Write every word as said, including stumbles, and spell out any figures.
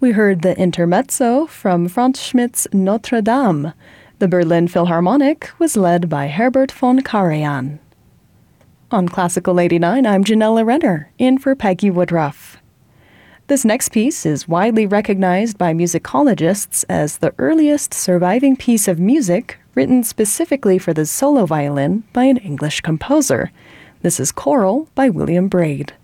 We heard the intermezzo from Franz Schmidt's Notre Dame. The Berlin Philharmonic was led by Herbert von Karajan. On Classical eighty-nine, I'm Janella Renner, in for Peggy Woodruff. This next piece is widely recognized by musicologists as the earliest surviving piece of music written specifically for the solo violin by an English composer. This is Choral by William Braid.